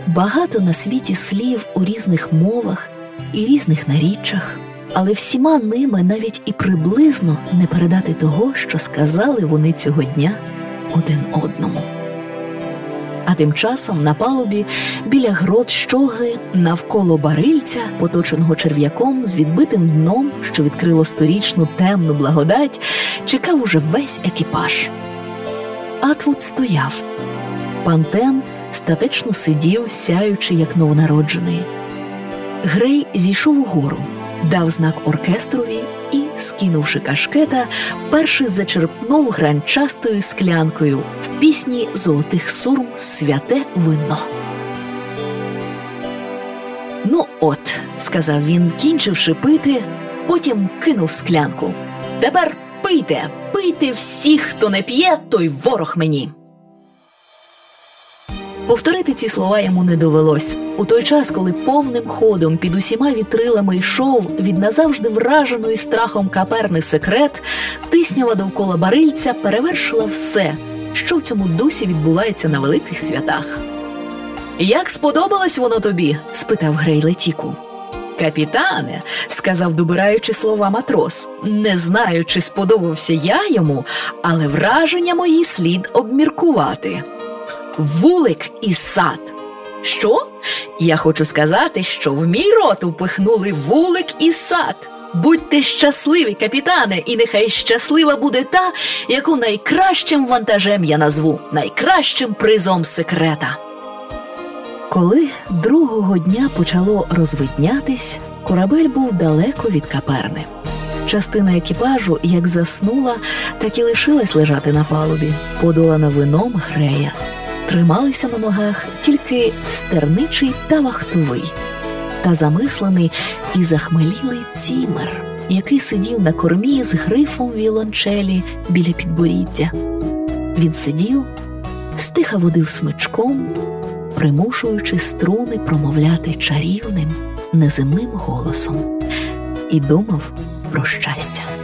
Багато на світі слів у різних мовах і різних наріччях, але всіма ними навіть і приблизно не передати того, що сказали вони цього дня один одному. А тим часом на палубі біля грот щогли навколо барильця, поточеного черв'яком з відбитим дном, що відкрило сторічну темну благодать, чекав уже весь екіпаж. Атвуд стояв. Пантен статечно сидів, сяючи, як новонароджений. Грей зійшов угору, дав знак оркестрові і, скинувши кашкета, перший зачерпнув гранчастою склянкою в пісні золотих сурм «Святе вино». «Ну от», – сказав він, кінчивши пити, потім кинув склянку. «Тепер пийте, пийте всі, хто не п'є, той ворог мені». Повторити ці слова йому не довелось. У той час, коли повним ходом під усіма вітрилами йшов від назавжди враженої страхом каперни секрет, тиснява довкола барильця перевершила все, що в цьому дусі відбувається на великих святах. «Як сподобалось воно тобі?» – спитав Грей Летіку. «Капітане», – сказав, добираючи слова матрос, – «не знаю, чи сподобався я йому, але враження мої слід обміркувати». «Вулик і сад». «Що? Я хочу сказати, що в мій рот упихнули вулик і сад. Будьте щасливі, капітане, і нехай щаслива буде та, яку найкращим вантажем я назву, найкращим призом секрета». Коли другого дня почало розвиднятись, корабель був далеко від каперни. Частина екіпажу як заснула, так і лишилась лежати на палубі, подолана вином Грея. Трималися на ногах тільки стерничий та вахтовий, та замислений і захмелілий Цімер, який сидів на кормі з грифом віолончелі біля підборіддя. Він сидів, стиха водив смичком, примушуючи струни промовляти чарівним, неземним голосом, і думав про щастя.